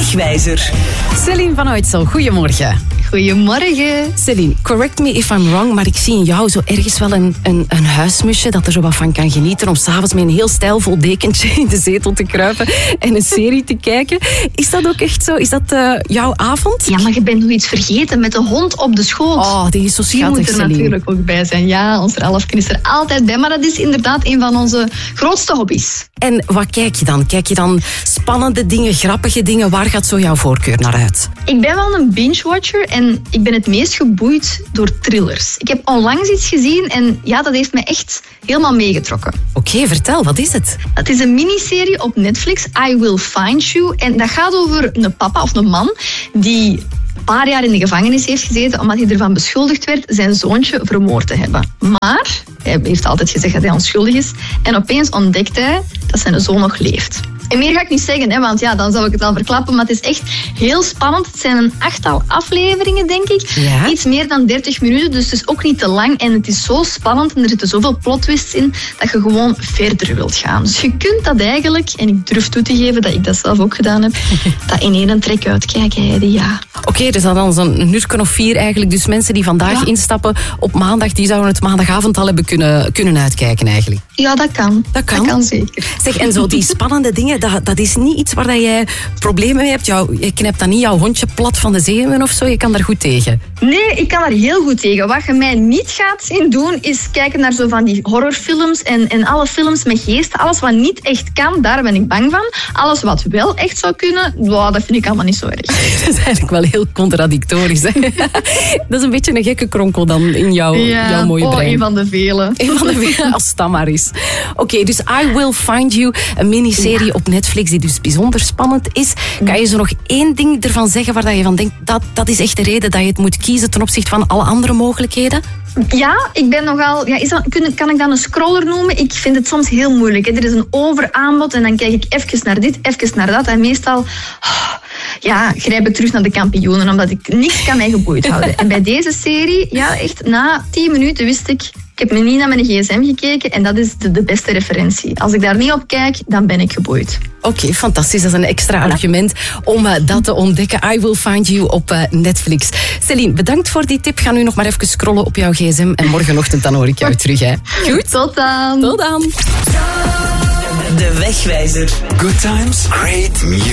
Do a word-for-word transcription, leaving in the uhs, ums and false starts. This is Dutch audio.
Wegwijzer. Céline van Uytsel, goedemorgen. Goedemorgen. Céline, correct me if I'm wrong, maar ik zie in jou zo ergens wel een, een, een huismusje dat er zo wat van kan genieten om s'avonds met een heel stijlvol dekentje in de zetel te kruipen en een serie te kijken. Is dat ook echt zo? Is dat uh, jouw avond? Ja, maar je bent nog iets vergeten met de hond op de schoot. Oh, die is zo schattig, Die moet er Céline. natuurlijk ook bij zijn. Ja, onze Ralfken is er altijd bij, maar dat is inderdaad een van onze grootste hobby's. En wat kijk je dan? Kijk je dan spannende dingen, grappige dingen? Waar gaat zo jouw voorkeur naar uit? Ik ben wel een binge-watcher en ik ben het meest geboeid door thrillers. Ik heb onlangs iets gezien en ja, dat heeft me echt helemaal meegetrokken. Oké, okay, vertel, wat is het? Het is een miniserie op Netflix, I Will Find You. En dat gaat over een papa of een man die een paar jaar in de gevangenis heeft gezeten omdat hij ervan beschuldigd werd zijn zoontje vermoord te hebben. Maar hij heeft altijd gezegd dat hij onschuldig is. En opeens ontdekt hij dat zijn zoon nog leeft. En meer ga ik niet zeggen, hè, want ja, dan zou ik het al verklappen. Maar het is echt heel spannend. Het zijn een achttal afleveringen, denk ik. Ja? Iets meer dan dertig minuten, dus het is ook niet te lang. En het is zo spannend en er zitten zoveel plot twists in dat je gewoon verder wilt gaan. Dus je kunt dat eigenlijk, en ik durf toe te geven dat ik dat zelf ook gedaan heb, dat in één trek uitkijken, Heidi, ja. Oké, okay, dus dan een uurtje of vier eigenlijk. Dus mensen die vandaag ja. instappen op maandag, die zouden het maandagavond al hebben kunnen, kunnen uitkijken eigenlijk. Ja, dat kan. Dat kan. Dat kan zeker. Zeg, en zo die spannende dingen, dat, dat is niet iets waar dat jij problemen mee hebt. Jou, je knipt dan niet jouw hondje plat van de zenuwen of zo. Je kan daar goed tegen. Nee, ik kan daar heel goed tegen. Wat je mij niet gaat zien doen, is kijken naar zo van die horrorfilms en, en alle films met geesten. Alles wat niet echt kan, daar ben ik bang van. Alles wat wel echt zou kunnen, wow, dat vind ik allemaal niet zo erg. Dat is eigenlijk wel heel contradictorisch. Hè? Dat is een beetje een gekke kronkel dan in jouw, ja, jouw mooie oh, brein. een van de vele. Een van de vele, als dat maar is. Oké, okay, dus I Will Find You, een miniserie ja. op Netflix die dus bijzonder spannend is. Kan je zo nog één ding ervan zeggen waar je van denkt, dat, dat is echt de reden dat je het moet kiezen ten opzichte van alle andere mogelijkheden? Ja, ik ben nogal... Ja, is dat, kan ik dan een scroller noemen? Ik vind het soms heel moeilijk. Hè. Er is een overaanbod en dan kijk ik even naar dit, even naar dat. En meestal oh, ja, grijp ik terug naar de kampioenen, omdat ik niks kan mij geboeid houden. En bij deze serie, ja, echt na tien minuten wist ik... Ik heb me niet naar mijn gsm gekeken en dat is de, de beste referentie. Als ik daar niet op kijk, dan ben ik geboeid. Oké, okay, fantastisch. Dat is een extra voilà. argument om uh, dat te ontdekken. I Will Find You op uh, Netflix. Céline, bedankt voor die tip. Ga nu nog maar even scrollen op jouw gsm en morgenochtend dan hoor ik jou terug. Hè. Goed? Tot dan. Tot dan. De Wegwijzer. Good times, great music.